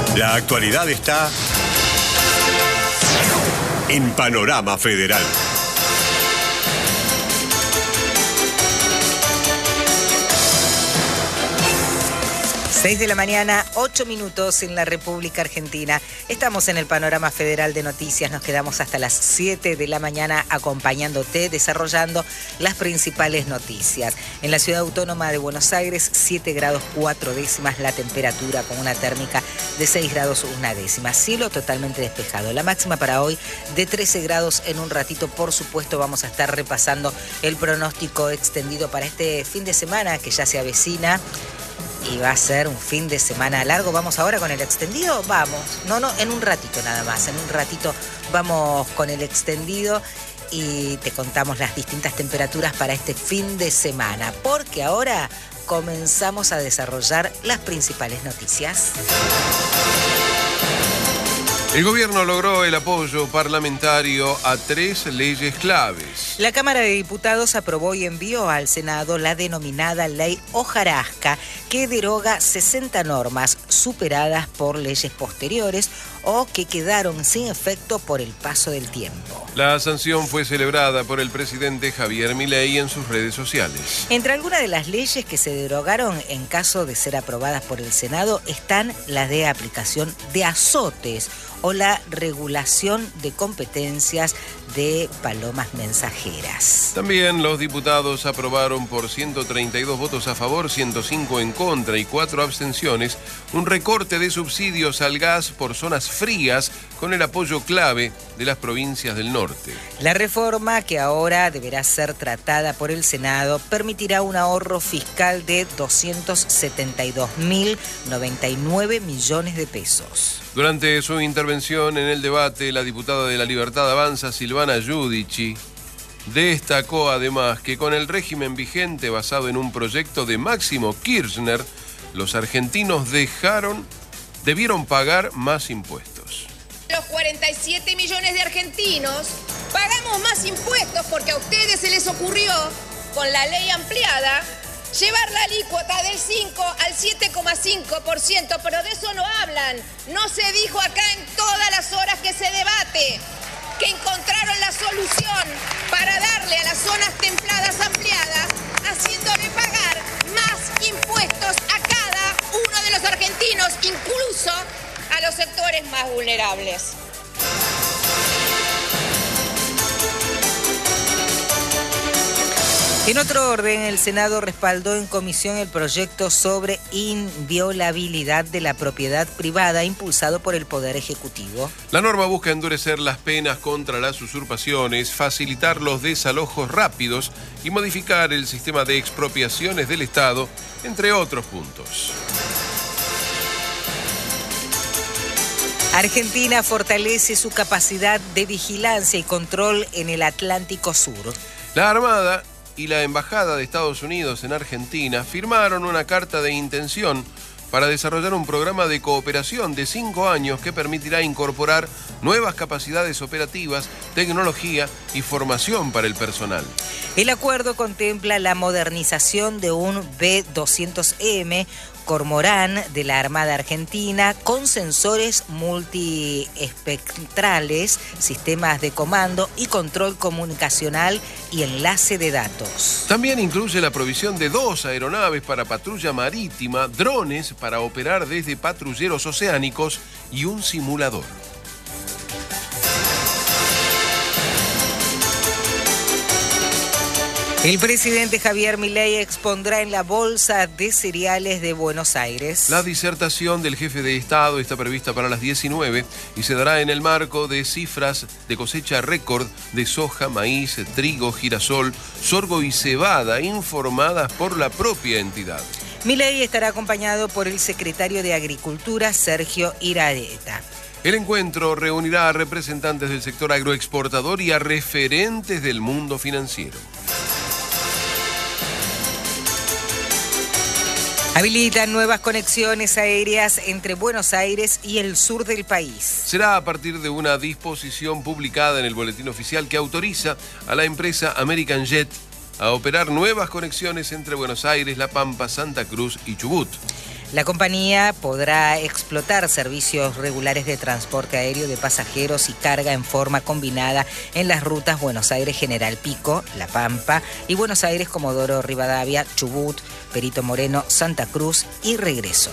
La actualidad está en Panorama Federal. 6 de la mañana, 8 minutos en la República Argentina. Estamos en el Panorama Federal de Noticias. Nos quedamos hasta las 7 de la mañana acompañándote, desarrollando las principales noticias. En la Ciudad Autónoma de Buenos Aires, 7 grados 4 décimas la temperatura, con una térmica de 6 grados 1 décima. Cielo totalmente despejado. La máxima para hoy de 13 grados. En un ratito, por supuesto, vamos a estar repasando el pronóstico extendido para este fin de semana que ya se avecina. Y va a ser un fin de semana largo. ¿Vamos ahora con el extendido? Vamos. No, en un ratito nada más. En un ratito vamos con el extendido y te contamos las distintas temperaturas para este fin de semana. Porque ahora comenzamos a desarrollar las principales noticias. El gobierno logró el apoyo parlamentario a 3 leyes claves. La Cámara de Diputados aprobó y envió al Senado la denominada Ley Hojarasca, que deroga 60 normas superadas por leyes posteriores o que quedaron sin efecto por el paso del tiempo. La sanción fue celebrada por el presidente Javier Milei en sus redes sociales. Entre algunas de las leyes que se derogaron en caso de ser aprobadas por el Senado están las de aplicación de azotes o la regulación de competencias de palomas mensajeras. También los diputados aprobaron por 132 votos a favor, 105 en contra y 4 abstenciones un recorte de subsidios al gas por zonas frías con el apoyo clave de las provincias del norte. La reforma, que ahora deberá ser tratada por el Senado, permitirá un ahorro fiscal de 272.099 millones de pesos. Durante su intervención en el debate, la diputada de La Libertad Avanza, Silvana Giudici, destacó además que con el régimen vigente basado en un proyecto de Máximo Kirchner, los argentinos debieron pagar más impuestos. Los 47 millones de argentinos pagamos más impuestos porque a ustedes se les ocurrió, con la ley ampliada, llevar la alícuota del 5 al 7,5%, pero de eso no hablan. No se dijo acá en todas las horas que se debate que encontraron la solución para darle a las zonas templadas ampliadas, haciéndole pagar más impuestos a cada uno de los argentinos, incluso a los sectores más vulnerables. En otro orden, el Senado respaldó en comisión el proyecto sobre inviolabilidad de la propiedad privada impulsado por el Poder Ejecutivo. La norma busca endurecer las penas contra las usurpaciones, facilitar los desalojos rápidos y modificar el sistema de expropiaciones del Estado, entre otros puntos. Argentina fortalece su capacidad de vigilancia y control en el Atlántico Sur. La Armada y la Embajada de Estados Unidos en Argentina firmaron una carta de intención para desarrollar un programa de cooperación de 5 años que permitirá incorporar nuevas capacidades operativas, tecnología y formación para el personal. El acuerdo contempla la modernización de un B-200M Cormorán de la Armada Argentina con sensores multiespectrales, sistemas de comando y control comunicacional y enlace de datos. También incluye la provisión de 2 aeronaves para patrulla marítima, drones para operar desde patrulleros oceánicos y un simulador. El presidente Javier Milei expondrá en la Bolsa de Cereales de Buenos Aires. La disertación del jefe de Estado está prevista para las 19 y se dará en el marco de cifras de cosecha récord de soja, maíz, trigo, girasol, sorgo y cebada informadas por la propia entidad. Milei estará acompañado por el secretario de Agricultura, Sergio Iraeta. El encuentro reunirá a representantes del sector agroexportador y a referentes del mundo financiero. Habilitan nuevas conexiones aéreas entre Buenos Aires y el sur del país. Será a partir de una disposición publicada en el Boletín Oficial que autoriza a la empresa American Jet a operar nuevas conexiones entre Buenos Aires, La Pampa, Santa Cruz y Chubut. La compañía podrá explotar servicios regulares de transporte aéreo de pasajeros y carga en forma combinada en las rutas Buenos Aires-General Pico, La Pampa y Buenos Aires-Comodoro Rivadavia, Chubut, Perito Moreno, Santa Cruz y regreso.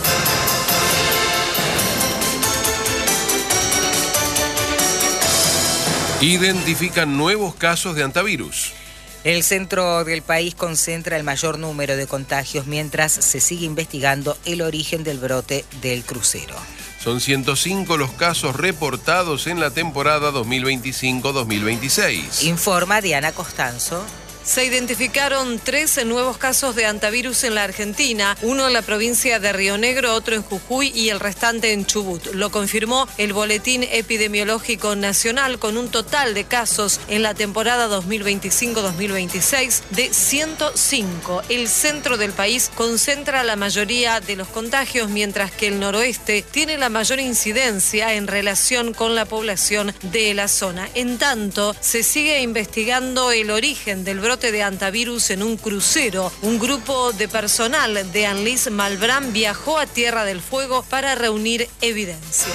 Identifican nuevos casos de hantavirus. El centro del país concentra el mayor número de contagios mientras se sigue investigando el origen del brote del crucero. Son 105 los casos reportados en la temporada 2025-2026. Informa Diana Costanzo. Se identificaron 13 nuevos casos de hantavirus en la Argentina, uno en la provincia de Río Negro, otro en Jujuy y el restante en Chubut. Lo confirmó el Boletín Epidemiológico Nacional con un total de casos en la temporada 2025-2026 de 105. El centro del país concentra la mayoría de los contagios, mientras que el noroeste tiene la mayor incidencia en relación con la población de la zona. En tanto, se sigue investigando el origen del brote de hantavirus en un crucero. Un grupo de personal de Anlis Malbrán viajó a Tierra del Fuego para reunir evidencia.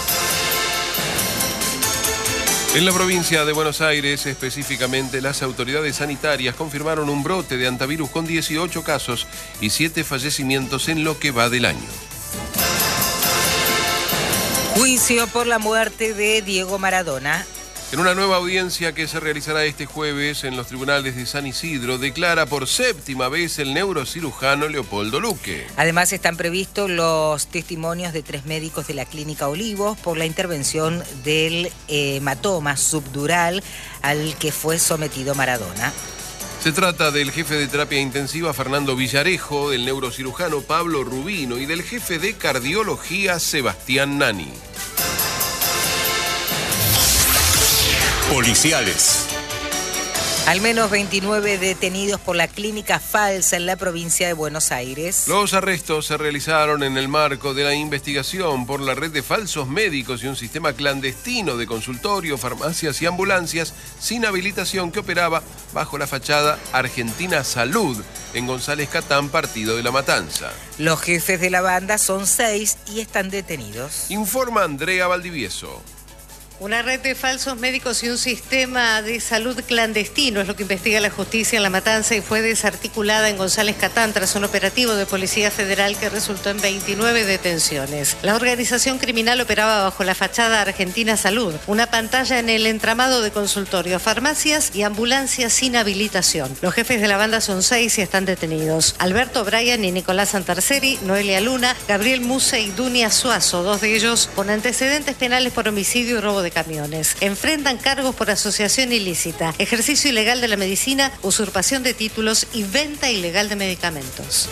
En la provincia de Buenos Aires, específicamente, las autoridades sanitarias confirmaron un brote de hantavirus con 18 casos y 7 fallecimientos en lo que va del año. Juicio por la muerte de Diego Maradona. En una nueva audiencia que se realizará este jueves en los tribunales de San Isidro, declara por 7ª vez el neurocirujano Leopoldo Luque. Además están previstos los testimonios de 3 médicos de la Clínica Olivos por la intervención del hematoma subdural al que fue sometido Maradona. Se trata del jefe de terapia intensiva Fernando Villarejo, del neurocirujano Pablo Rubino y del jefe de cardiología Sebastián Nani. Policiales. Al menos 29 detenidos por la clínica falsa en la provincia de Buenos Aires. Los arrestos se realizaron en el marco de la investigación por la red de falsos médicos y un sistema clandestino de consultorios, farmacias y ambulancias sin habilitación que operaba bajo la fachada Argentina Salud en González Catán, partido de La Matanza. Los jefes de la banda son 6 y están detenidos. Informa Andrea Valdivieso. Una red de falsos médicos y un sistema de salud clandestino es lo que investiga la justicia en La Matanza y fue desarticulada en González Catán tras un operativo de Policía Federal que resultó en 29 detenciones. La organización criminal operaba bajo la fachada Argentina Salud, una pantalla en el entramado de consultorios, farmacias y ambulancias sin habilitación. Los jefes de la banda son 6 y están detenidos. Alberto Bryan y Nicolás Santarceri, Noelia Luna, Gabriel Muse y Dunia Suazo, 2 de ellos con antecedentes penales por homicidio y robo de camiones. Enfrentan cargos por asociación ilícita, ejercicio ilegal de la medicina, usurpación de títulos y venta ilegal de medicamentos.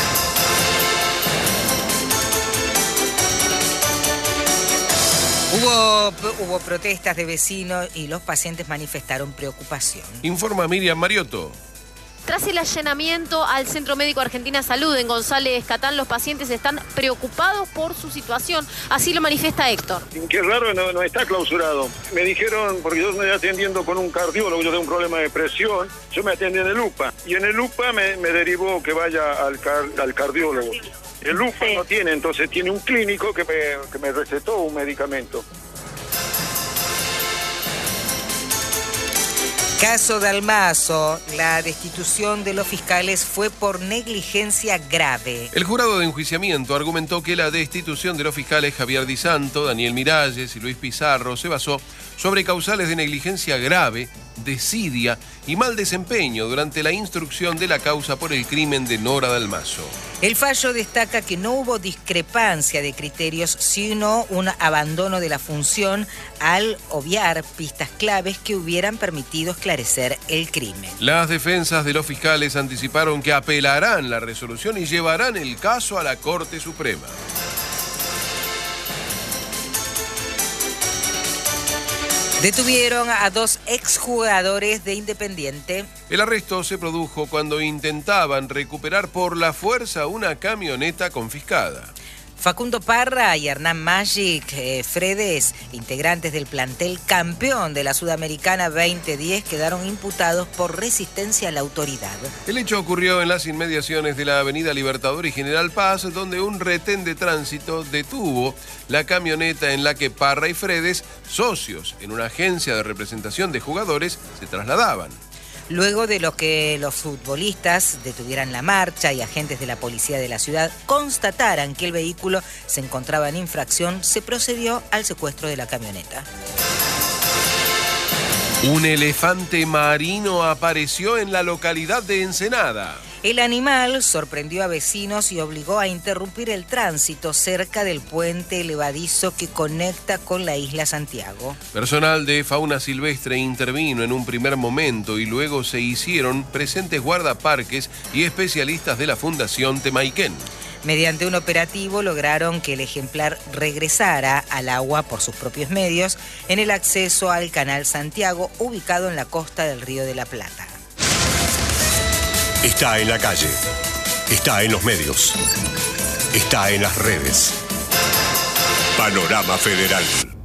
Hubo protestas de vecinos y los pacientes manifestaron preocupación. Informa Miriam Mariotto. Tras el allanamiento al Centro Médico Argentina Salud en González Catán, los pacientes están preocupados por su situación. Así lo manifiesta Héctor. Qué raro, no está clausurado. Me dijeron, porque yo me estoy atendiendo con un cardiólogo, yo tengo un problema de presión, yo me atendí en el UPA. Y en el UPA me derivó que vaya al cardiólogo. El UPA no tiene, entonces tiene un clínico que me recetó un medicamento. Caso Dalmazo, la destitución de los fiscales fue por negligencia grave. El jurado de enjuiciamiento argumentó que la destitución de los fiscales Javier Di Santo, Daniel Miralles y Luis Pizarro se basó sobre causales de negligencia grave, desidia y mal desempeño durante la instrucción de la causa por el crimen de Nora Dalmazo. El fallo destaca que no hubo discrepancia de criterios, sino un abandono de la función al obviar pistas claves que hubieran permitido esclarecer el crimen. Las defensas de los fiscales anticiparon que apelarán la resolución y llevarán el caso a la Corte Suprema. Detuvieron a 2 exjugadores de Independiente. El arresto se produjo cuando intentaban recuperar por la fuerza una camioneta confiscada. Facundo Parra y Hernán Magic Fredes, integrantes del plantel campeón de la Sudamericana 2010, quedaron imputados por resistencia a la autoridad. El hecho ocurrió en las inmediaciones de la avenida Libertador y General Paz, donde un retén de tránsito detuvo la camioneta en la que Parra y Fredes, socios en una agencia de representación de jugadores, se trasladaban. Luego de lo que los futbolistas detuvieran la marcha y agentes de la policía de la ciudad constataran que el vehículo se encontraba en infracción, se procedió al secuestro de la camioneta. Un elefante marino apareció en la localidad de Ensenada. El animal sorprendió a vecinos y obligó a interrumpir el tránsito cerca del puente elevadizo que conecta con la isla Santiago. Personal de fauna silvestre intervino en un primer momento y luego se hicieron presentes guardaparques y especialistas de la Fundación Temaiken. Mediante un operativo lograron que el ejemplar regresara al agua por sus propios medios en el acceso al Canal Santiago, ubicado en la costa del Río de la Plata. Está en la calle, está en los medios, está en las redes. Panorama Federal.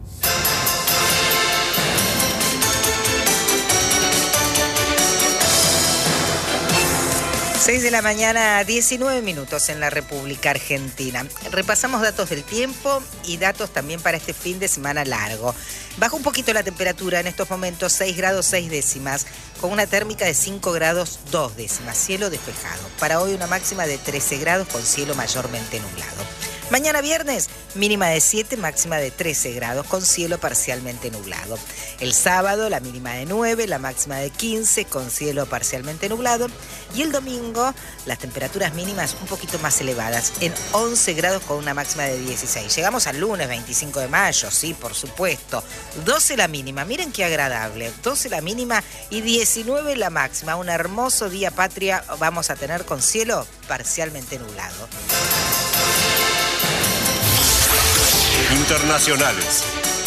Seis de la mañana, 19 minutos en la República Argentina. Repasamos datos del tiempo y datos también para este fin de semana largo. Baja un poquito la temperatura en estos momentos, 6 grados 6 décimas, con una térmica de 5 grados 2 décimas, cielo despejado. Para hoy una máxima de 13 grados con cielo mayormente nublado. Mañana viernes, mínima de 7, máxima de 13 grados con cielo parcialmente nublado. El sábado, la mínima de 9, la máxima de 15 con cielo parcialmente nublado. Y el domingo, las temperaturas mínimas un poquito más elevadas, en 11 grados con una máxima de 16. Llegamos al lunes 25 de mayo, sí, por supuesto. 12 la mínima, miren qué agradable. 12 la mínima y 19 la máxima. Un hermoso día patria vamos a tener con cielo parcialmente nublado. Internacionales.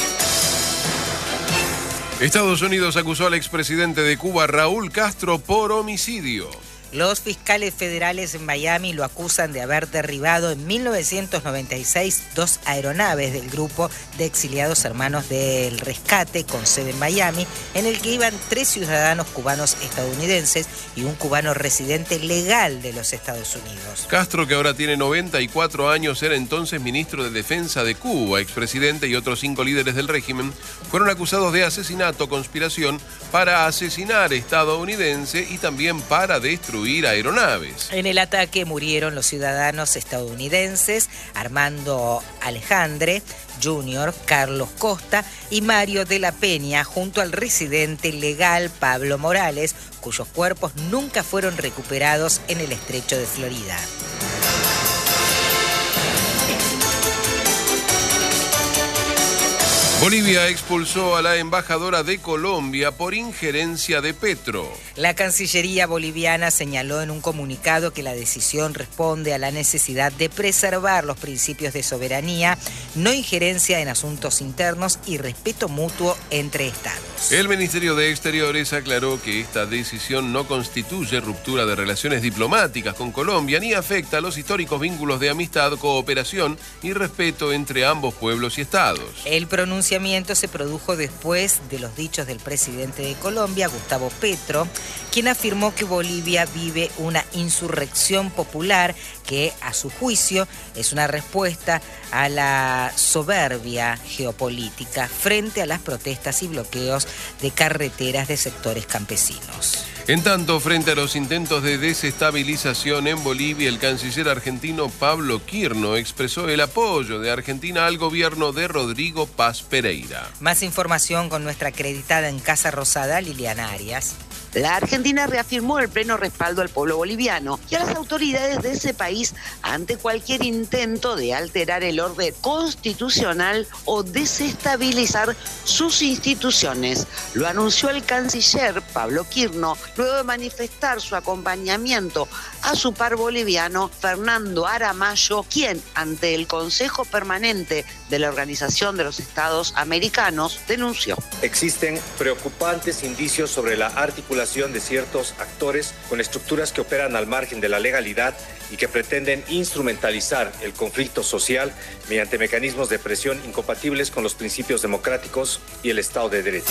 Estados Unidos acusó al expresidente de Cuba, Raúl Castro, por homicidio. Los fiscales federales en Miami lo acusan de haber derribado en 1996 2 aeronaves del grupo de exiliados hermanos del rescate con sede en Miami, en el que iban 3 ciudadanos cubanos estadounidenses y un cubano residente legal de los Estados Unidos. Castro, que ahora tiene 94 años, era entonces ministro de Defensa de Cuba. Expresidente y otros 5 líderes del régimen fueron acusados de asesinato, conspiración para asesinar estadounidense y también para destruir aeronaves. En el ataque murieron los ciudadanos estadounidenses Armando Alejandre Jr., Carlos Costa y Mario de la Peña, junto al residente legal Pablo Morales, cuyos cuerpos nunca fueron recuperados en el estrecho de Florida. Bolivia expulsó a la embajadora de Colombia por injerencia de Petro. La Cancillería boliviana señaló en un comunicado que la decisión responde a la necesidad de preservar los principios de soberanía, no injerencia en asuntos internos y respeto mutuo entre estados. El Ministerio de Exteriores aclaró que esta decisión no constituye ruptura de relaciones diplomáticas con Colombia ni afecta a los históricos vínculos de amistad, cooperación y respeto entre ambos pueblos y estados. El pronunciamiento se produjo después de los dichos del presidente de Colombia, Gustavo Petro, quien afirmó que Bolivia vive una insurrección popular que, a su juicio, es una respuesta a la soberbia geopolítica frente a las protestas y bloqueos de carreteras de sectores campesinos. En tanto, frente a los intentos de desestabilización en Bolivia, el canciller argentino Pablo Quirno expresó el apoyo de Argentina al gobierno de Rodrigo Paz Pereira. Más información con nuestra acreditada en Casa Rosada, Liliana Arias. La Argentina reafirmó el pleno respaldo al pueblo boliviano y a las autoridades de ese país ante cualquier intento de alterar el orden constitucional o desestabilizar sus instituciones. Lo anunció el canciller Pablo Quirno luego de manifestar su acompañamiento a su par boliviano Fernando Aramayo, quien ante el Consejo Permanente de la Organización de los Estados Americanos denunció. Existen preocupantes indicios sobre la articulación utilización de ciertos actores con estructuras que operan al margen de la legalidad y que pretenden instrumentalizar el conflicto social mediante mecanismos de presión incompatibles con los principios democráticos y el Estado de Derecho.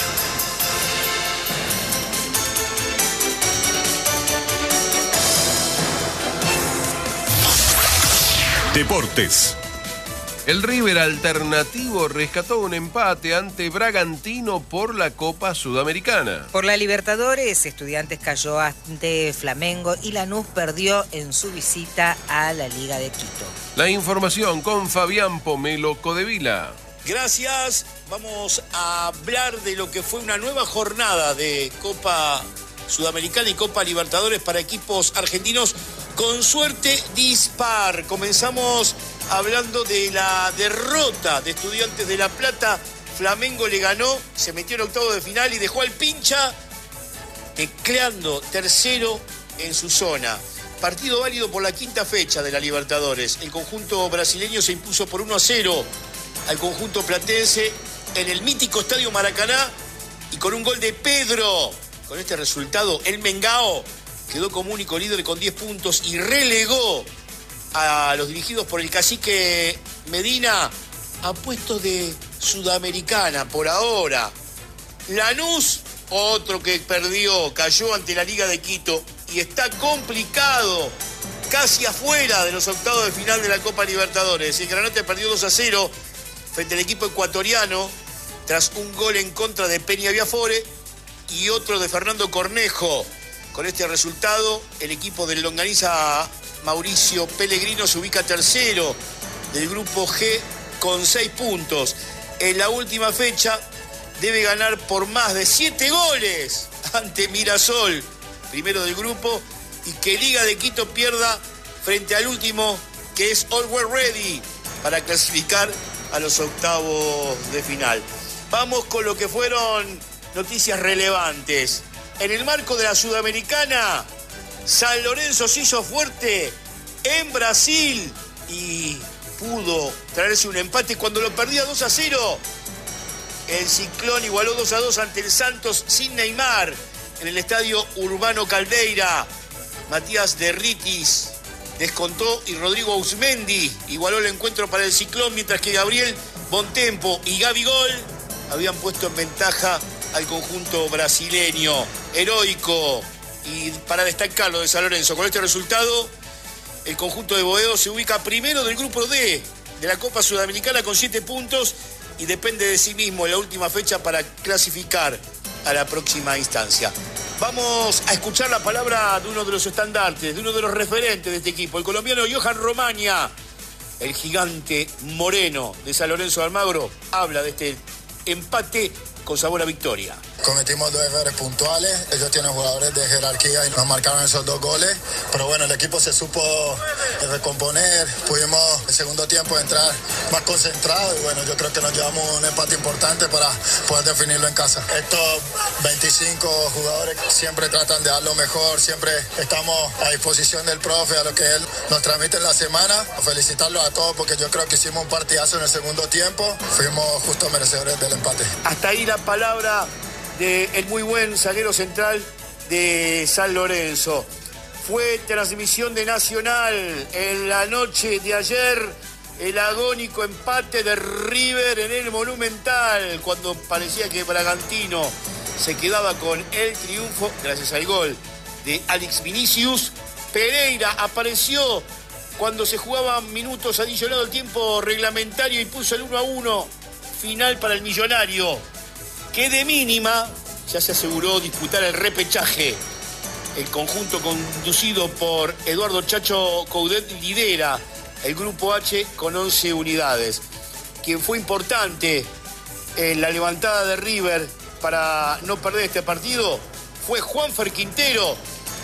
Deportes. El River alternativo rescató un empate ante Bragantino por la Copa Sudamericana. Por la Libertadores, Estudiantes cayó ante Flamengo y Lanús perdió en su visita a la Liga de Quito. La información con Fabián Pomelo Codevila. Gracias. Vamos a hablar de lo que fue una nueva jornada de Copa Sudamericana y Copa Libertadores para equipos argentinos con suerte dispar. Comenzamos hablando de la derrota de Estudiantes de La Plata. Flamengo le ganó, se metió en octavo de final y dejó al pincha tecleando tercero en su zona. Partido válido por la quinta fecha de la Libertadores. El conjunto brasileño se impuso por 1-0 al conjunto platense en el mítico Estadio Maracaná y con un gol de Pedro. Con este resultado, el Mengao quedó como único líder con 10 puntos y relegó a los dirigidos por el cacique Medina a puestos de Sudamericana por ahora. Lanús, otro que perdió, cayó ante la Liga de Quito y está complicado, casi afuera de los octavos de final de la Copa Libertadores. El Granate perdió 2-0 frente al equipo ecuatoriano tras un gol en contra de Peña Viafore y otro de Fernando Cornejo. Con este resultado, el equipo del longaniza Mauricio Pellegrino se ubica tercero del grupo G con 6 puntos. En la última fecha debe ganar por más de 7 goles ante Mirasol, primero del grupo, y que Liga de Quito pierda frente al último, que es Always Ready, para clasificar a los octavos de final. Vamos con lo que fueron noticias relevantes. En el marco de la Sudamericana, San Lorenzo se hizo fuerte en Brasil y pudo traerse un empate cuando lo perdía 2-0. El Ciclón igualó 2-2 ante el Santos sin Neymar en el estadio Urbano Caldeira. Matías Derritis descontó y Rodrigo Ausmendi igualó el encuentro para el Ciclón, mientras que Gabriel Bontempo y Gabigol habían puesto en ventaja al conjunto brasileño. Heroico y para destacarlo de San Lorenzo. Con este resultado, el conjunto de Boedo se ubica primero del grupo D de la Copa Sudamericana con 7 puntos y depende de sí mismo en la última fecha para clasificar a la próxima instancia. Vamos a escuchar la palabra de uno de los estandartes, de uno de los referentes de este equipo, el colombiano Johan Romaña. El gigante moreno de San Lorenzo de Almagro habla de este empate con sabor a victoria. Cometimos 2 errores puntuales, ellos tienen jugadores de jerarquía y nos marcaron esos 2 goles, pero bueno, el equipo se supo recomponer, pudimos en el segundo tiempo entrar más concentrados y bueno, yo creo que nos llevamos un empate importante para poder definirlo en casa. Estos 25 jugadores siempre tratan de dar lo mejor, siempre estamos a disposición del profe, a lo que él nos transmite en la semana. Felicitarlos a todos porque yo creo que hicimos un partidazo en el segundo tiempo, fuimos justos merecedores del empate. Hasta ahí la palabra del muy buen zaguero central de San Lorenzo. Fue transmisión de Nacional en la noche de ayer, el agónico empate de River en el Monumental, cuando parecía que Bragantino se quedaba con el triunfo gracias al gol de Alex Vinicius. Pereira apareció cuando se jugaban minutos adicionados al tiempo reglamentario y puso el 1-1 final para el Millonario, que de mínima ya se aseguró disputar el repechaje. El conjunto conducido por Eduardo Chacho Coudet lidera el grupo H con 11 unidades. Quien fue importante en la levantada de River para no perder este partido fue Juanfer Quintero,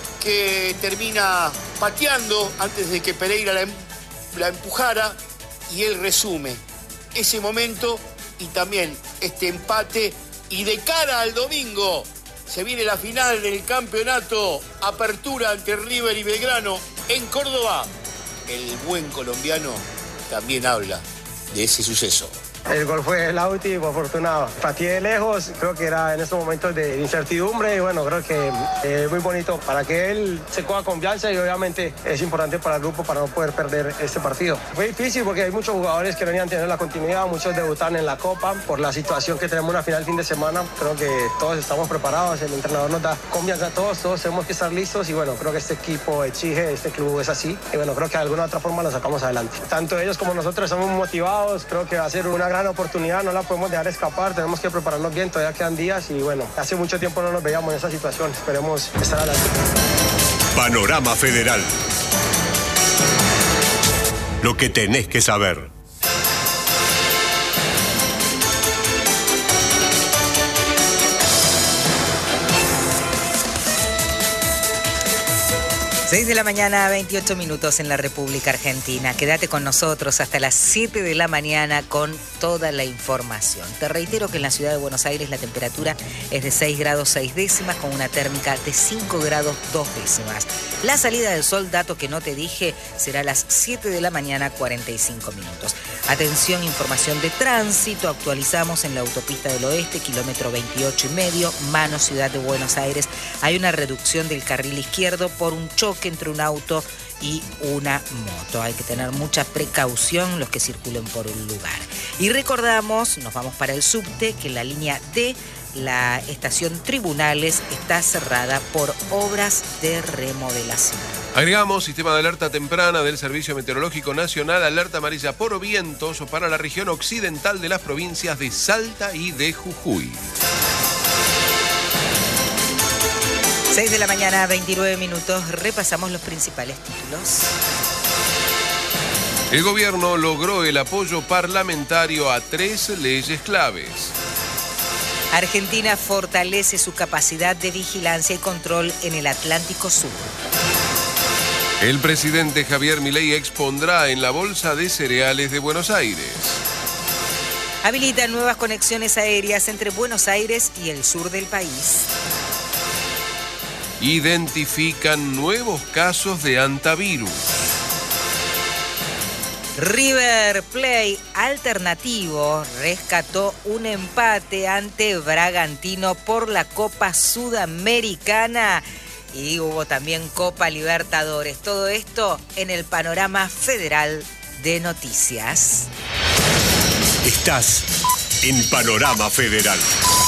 que termina pateando antes de que Pereira la empujara, y él resume ese momento y también este empate. Y de cara al domingo se viene la final del campeonato, apertura ante River y Belgrano en Córdoba. El buen colombiano también habla de ese suceso. El gol fue el Lauti, por fortuna pateé de lejos, creo que era en estos momentos de incertidumbre y bueno, creo que es muy bonito para que él se coja confianza y obviamente es importante para el grupo para no poder perder este partido. Fue difícil porque hay muchos jugadores que no iban a tener la continuidad, muchos debutaron en la Copa por la situación que tenemos una final fin de semana. Creo que todos estamos preparados, el entrenador nos da confianza a todos tenemos que estar listos y bueno, creo que este equipo exige, este club es así y bueno, creo que de alguna u otra forma lo sacamos adelante. Tanto ellos como nosotros estamos motivados, creo que va a ser una gran oportunidad, no la podemos dejar escapar, tenemos que prepararnos bien, todavía quedan días y bueno, hace mucho tiempo no nos veíamos en esa situación, esperemos estar adelante. Panorama Federal. Lo que tenés que saber. Seis de la mañana, 28 minutos en la República Argentina. Quédate con nosotros hasta las 7 de la mañana con toda la información. Te reitero que en la ciudad de Buenos Aires la temperatura es de 6 grados 6 décimas con una térmica de 5 grados 2 décimas. La salida del sol, dato que no te dije, será a las 7 de la mañana 45 minutos. Atención, información de tránsito. Actualizamos en la autopista del Oeste, kilómetro 28,5, Mano Ciudad de Buenos Aires. Hay una reducción del carril izquierdo por un choque entre un auto y una moto. Hay que tener mucha precaución los que circulen por un lugar. Y recordamos, nos vamos para el subte, que la línea D, la estación Tribunales, está cerrada por obras de remodelación. Agregamos sistema de alerta temprana del Servicio Meteorológico Nacional, alerta amarilla por vientos para la región occidental de las provincias de Salta y de Jujuy. 6 de la mañana, 29 minutos. Repasamos los principales títulos. El gobierno logró el apoyo parlamentario a 3 leyes claves. Argentina fortalece su capacidad de vigilancia y control en el Atlántico Sur. El presidente Javier Milei expondrá en la Bolsa de Cereales de Buenos Aires. Habilitan nuevas conexiones aéreas entre Buenos Aires y el sur del país. Identifican nuevos casos de antivirus. River Plate alternativo rescató un empate ante Bragantino por la Copa Sudamericana y hubo también Copa Libertadores. Todo esto en el Panorama Federal de Noticias. Estás en Panorama Federal.